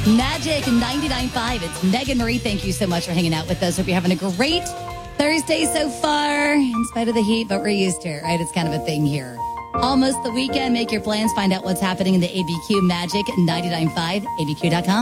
Magic 99.5. It's Megan Marie. Thank you so much for hanging out with us. Hope you're having a great Thursday so far, in spite of the heat, but we're used to it, right? It's kind of a thing here. Almost the weekend. Make your plans. Find out what's happening in the ABQ Magic 99.5, abq.com.